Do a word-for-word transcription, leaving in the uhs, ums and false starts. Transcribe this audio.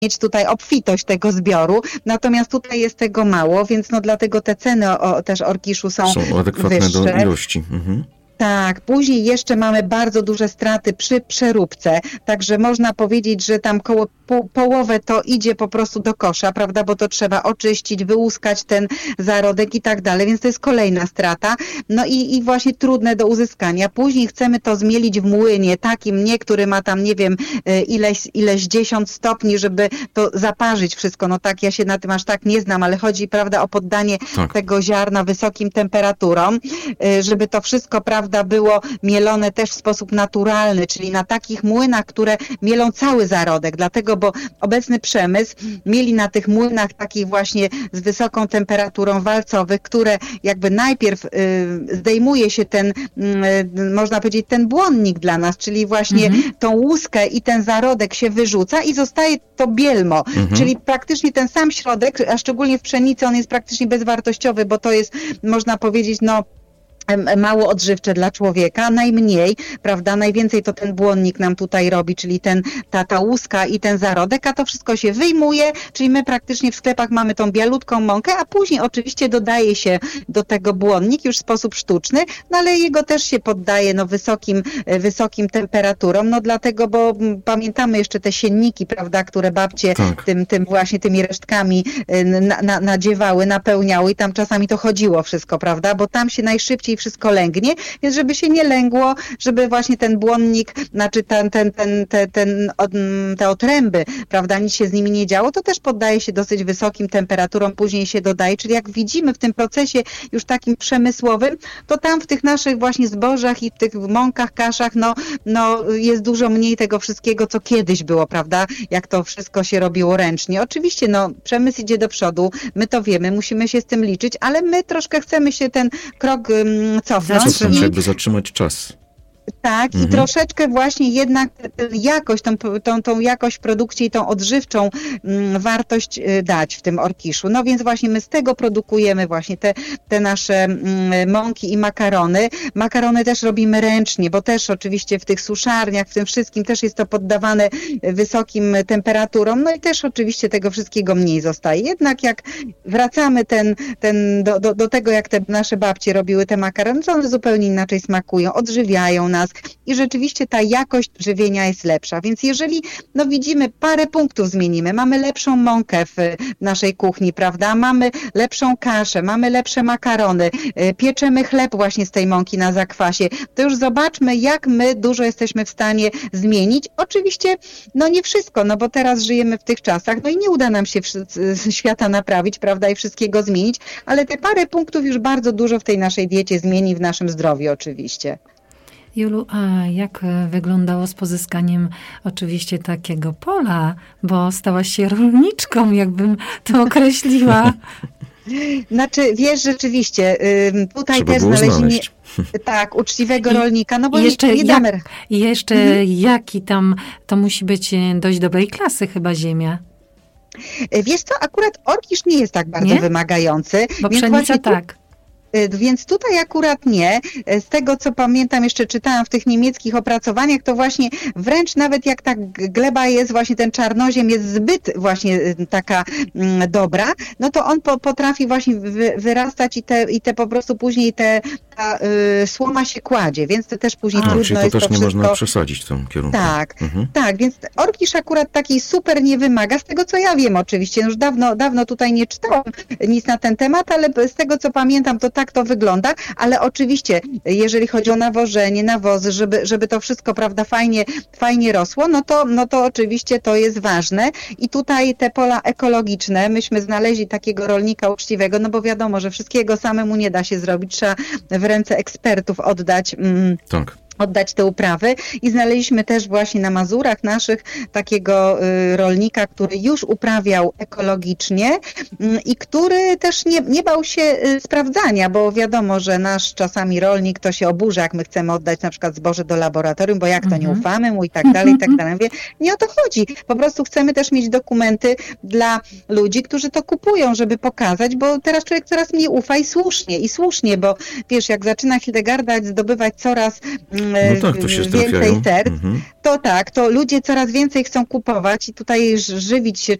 mieć tutaj obfitość tego zbioru, natomiast tutaj jest tego mało, więc no dlatego te ceny o, też orkiszu są, są adekwatne wyższe. do ilości. Mhm. Tak, później jeszcze mamy bardzo duże straty przy przeróbce, także można powiedzieć, że tam koło po, połowę to idzie po prostu do kosza, prawda, bo to trzeba oczyścić, wyłuskać ten zarodek i tak dalej, więc to jest kolejna strata, no i, i właśnie trudne do uzyskania. Później chcemy to zmielić w młynie, takim nie, który ma tam, nie wiem, ileś, ileś dziesiąt stopni, żeby to zaparzyć wszystko, no tak, ja się na tym aż tak nie znam, ale chodzi, prawda, o poddanie tak. tego ziarna wysokim temperaturom, żeby to wszystko, prawda, było mielone też w sposób naturalny, czyli na takich młynach, które mielą cały zarodek, dlatego, bo obecny przemysł mieli na tych młynach takich właśnie z wysoką temperaturą walcowych, które jakby najpierw y, zdejmuje się ten, y, można powiedzieć, ten błonnik dla nas, czyli właśnie mhm. tą łuskę i ten zarodek się wyrzuca i zostaje to bielmo, mhm. czyli praktycznie ten sam środek, a szczególnie w pszenicy on jest praktycznie bezwartościowy, bo to jest, można powiedzieć, no mało odżywcze dla człowieka, najmniej, prawda, najwięcej to ten błonnik nam tutaj robi, czyli ten, ta, ta łuska i ten zarodek, a to wszystko się wyjmuje, czyli my praktycznie w sklepach mamy tą bialutką mąkę, a później oczywiście dodaje się do tego błonnik już w sposób sztuczny, no ale jego też się poddaje no wysokim, wysokim temperaturom, no dlatego, bo pamiętamy jeszcze te sienniki, prawda, które babcie tak. tym, tym właśnie tymi resztkami na, na, nadziewały, napełniały i tam czasami to chodziło wszystko, prawda, bo tam się najszybciej wszystko lęgnie, więc żeby się nie lęgło, żeby właśnie ten błonnik, znaczy ten, ten, ten, ten, ten, te otręby, prawda, nic się z nimi nie działo, to też poddaje się dosyć wysokim temperaturom, później się dodaje, czyli jak widzimy w tym procesie już takim przemysłowym, to tam w tych naszych właśnie zbożach i w tych mąkach, kaszach, no, no jest dużo mniej tego wszystkiego, co kiedyś było, prawda, jak to wszystko się robiło ręcznie. Oczywiście, no, przemysł idzie do przodu, my to wiemy, musimy się z tym liczyć, ale my troszkę chcemy się ten krok cofnąć. Cofnąć, jakby zatrzymać czas. Tak, mhm. i troszeczkę właśnie jednak tę jakość, tą, tą, tą jakość w produkcji i tą odżywczą mm, wartość y, dać w tym orkiszu. No więc właśnie my z tego produkujemy właśnie te, te nasze mm, mąki i makarony. Makarony też robimy ręcznie, bo też oczywiście w tych suszarniach, w tym wszystkim też jest to poddawane wysokim temperaturom, no i też oczywiście tego wszystkiego mniej zostaje. Jednak jak wracamy ten, ten do, do, do tego, jak te nasze babcie robiły te makarony, to one zupełnie inaczej smakują, odżywiają nas i rzeczywiście ta jakość żywienia jest lepsza. Więc jeżeli no widzimy, parę punktów zmienimy, mamy lepszą mąkę w naszej kuchni, prawda? Mamy lepszą kaszę, mamy lepsze makarony, pieczemy chleb właśnie z tej mąki na zakwasie, to już zobaczmy, jak my dużo jesteśmy w stanie zmienić. Oczywiście, no nie wszystko, no bo teraz żyjemy w tych czasach, no i nie uda nam się świata naprawić, prawda, i wszystkiego zmienić, ale te parę punktów już bardzo dużo w tej naszej diecie zmieni, w naszym zdrowiu oczywiście. Julu, a jak wyglądało z pozyskaniem oczywiście takiego pola, bo stałaś się rolniczką, jakbym to określiła. Znaczy, wiesz, rzeczywiście, tutaj Trzeba też znalezienie tak, uczciwego I, rolnika, no bo i jeszcze, nie damy. Jak, I jeszcze mhm. jaki tam, to musi być dość dobrej klasy chyba ziemia. Wiesz co, akurat orkisz nie jest tak bardzo nie? wymagający. Bo pszenica właśnie tak. Więc tutaj akurat nie. Z tego, co pamiętam, jeszcze czytałam w tych niemieckich opracowaniach, to właśnie wręcz nawet jak ta gleba jest, właśnie ten czarnoziem jest zbyt właśnie taka mm, dobra, no to on po, potrafi właśnie wy, wyrastać i te, i te po prostu później te, ta y, słoma się kładzie, więc to też później A, trudno czyli to jest też to nie wszystko... można przesadzić w tym kierunku. Tak, mhm. tak, więc orkisz akurat takiej super nie wymaga, z tego co ja wiem oczywiście, już dawno, dawno tutaj nie czytałam nic na ten temat, ale z tego co pamiętam, to tak to wygląda, ale oczywiście, jeżeli chodzi o nawożenie, nawozy, żeby, żeby to wszystko, prawda, fajnie, fajnie rosło, no to, no to oczywiście to jest ważne i tutaj te pola ekologiczne, myśmy znaleźli takiego rolnika uczciwego, no bo wiadomo, że wszystkiego samemu nie da się zrobić, trzeba w ręce ekspertów oddać. Mm, tak. oddać te uprawy i znaleźliśmy też właśnie na Mazurach naszych takiego y, rolnika, który już uprawiał ekologicznie y, i który też nie, nie bał się y, sprawdzania, bo wiadomo, że nasz czasami rolnik to się oburza, jak my chcemy oddać na przykład zboże do laboratorium, bo jak to nie ufamy mu i tak dalej, i tak dalej. Mówię, nie o to chodzi. Po prostu chcemy też mieć dokumenty dla ludzi, którzy to kupują, żeby pokazać, bo teraz człowiek coraz mniej ufa i słusznie, i słusznie, bo wiesz, jak zaczyna Hildegarda zdobywać coraz No tak, to się więcej trafiają. serc, Mhm. to tak, to ludzie coraz więcej chcą kupować i tutaj ż- żywić się